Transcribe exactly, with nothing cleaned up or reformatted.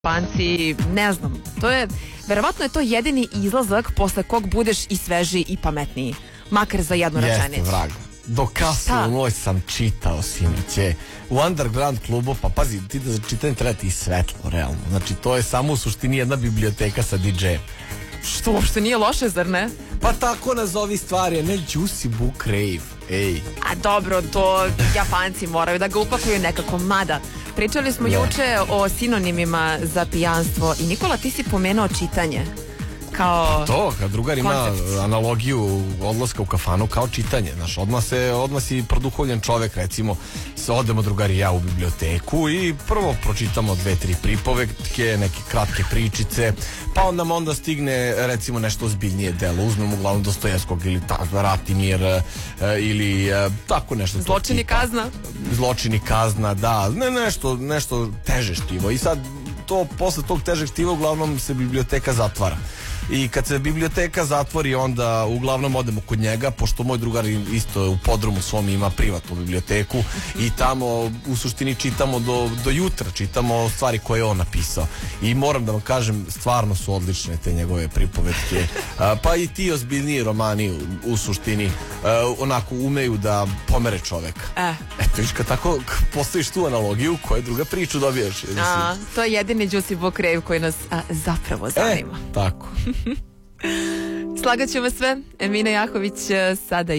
Panci, ne znam, to je, verovatno je to jedini izlazak posle kog budeš i svežiji i pametniji, makar za jednu rečenicu. Jeste, vraga. Do kasu u noj sam čitao, siniće. U underground klubu, pa pazi, ti da za čitanje treba ti svetlo, realno. Znači, to je samo u suštini jedna biblioteka sa di džejem. Što uopšte nije loše, zar ne? Pa tako nazovi stvari, ne Juicy Book Rave, ej. A dobro, to Japanci moraju da ga upakuju nekako, mada. Pričali smo juče o sinonimima za pijanstvo i Nikola, ti si pomenuo čitanje. Kao to, kad drugar ima koncept. Analogiju odlaska u kafanu kao čitanje, znaš, odmah se, odmah si produhovljen čovek, recimo, se odemo drugari i ja u biblioteku i prvo pročitamo dve, tri pripovetke, neke kratke pričice, pa onda nam onda stigne, recimo, nešto ozbiljnije delo, uzmemo uglavnom Dostojevskog ili Ratimir e, ili e, tako nešto. Zločin i kazna. Zločin i kazna, da, ne, nešto, nešto teže štivo i sad to, posle tog težeg štiva uglavnom se biblioteka zatvara. I kad se biblioteka zatvori, onda uglavnom odemo kod njega, pošto moj drugar isto u podrumu svom ima privatnu biblioteku i tamo u suštini čitamo do, do jutra, čitamo stvari koje je on napisao. I moram da vam kažem, stvarno su odlične te njegove pripovetke. A, pa i ti ozbiljniji romani u, u suštini a, onako umeju da pomere čoveka. E. Eto, viš, kad tako postaviš tu analogiju, koju druga priču dobijaš. A, to je jedini Juicy Book Rave koji nas a, zapravo zanima. E, tako. Slagat ćemo sve. Emina Jahović sada